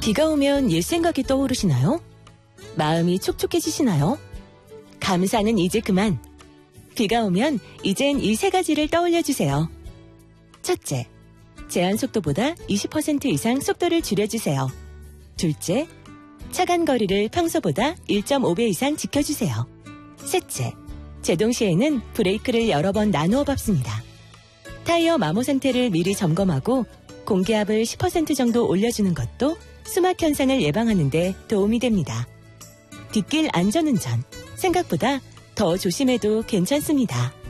비가 오면 옛 생각이 떠오르시나요? 마음이 촉촉해지시나요? 감사는 이제 그만. 비가 오면 이젠 이 세 가지를 떠올려주세요. 첫째, 제한 속도보다 20% 이상 속도를 줄여주세요. 둘째, 차간 거리를 평소보다 1.5배 이상 지켜주세요. 셋째, 제동 시에는 브레이크를 여러 번 나누어 밟습니다. 타이어 마모 상태를 미리 점검하고 공기압을 10% 정도 올려주는 것도 수막 현상을 예방하는 데 도움이 됩니다. 뒷길 안전운전, 생각보다 더 조심해도 괜찮습니다.